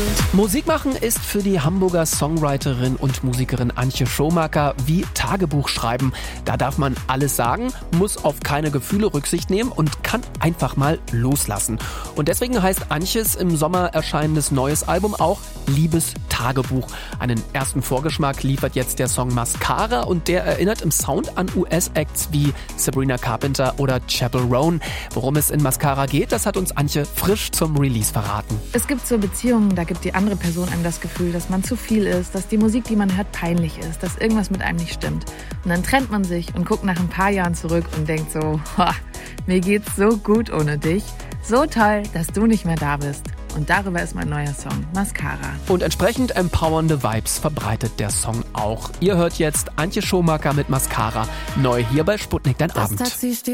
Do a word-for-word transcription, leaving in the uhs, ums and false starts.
Musik machen ist für die Hamburger Songwriterin und Musikerin Antje Schomaker wie Tagebuch schreiben. Da darf man alles sagen, muss auf keine Gefühle Rücksicht nehmen und kann einfach mal loslassen. Und deswegen heißt Antjes im Sommer erscheinendes neues Album auch Liebestagebuch. Einen ersten Vorgeschmack liefert jetzt der Song Mascara und der erinnert im Sound an U S-Acts wie Sabrina Carpenter oder Chappell Roan. Worum es in Mascara geht, das hat uns Antje frisch zum Release verraten. Es gibt so Beziehungen, da gibt die andere Person einem das Gefühl, dass man zu viel ist, dass die Musik, die man hört, peinlich ist, dass irgendwas mit einem nicht stimmt. Und dann trennt man sich und guckt nach ein paar Jahren zurück und denkt so, mir geht's so gut ohne dich. So toll, dass du nicht mehr da bist. Und darüber ist mein neuer Song, Mascara. Und entsprechend empowernde Vibes verbreitet der Song auch. Ihr hört jetzt Antje Schomaker mit Mascara. Neu hier bei Sputnik, dein Abend.